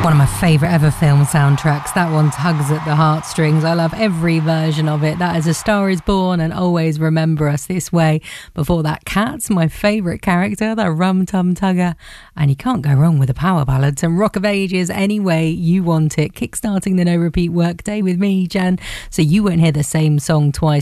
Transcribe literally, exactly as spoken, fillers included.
One of my favourite ever film soundtracks. That one tugs at the heartstrings. I love every version of it. That is A Star Is Born and Always Remember Us This Way. Before that, Cats, my favourite character, the Rum Tum Tugger. And you can't go wrong with the power ballads and Rock of Ages any way you want it. Kickstarting the no repeat workday with me, Jan, so you won't hear the same song twice.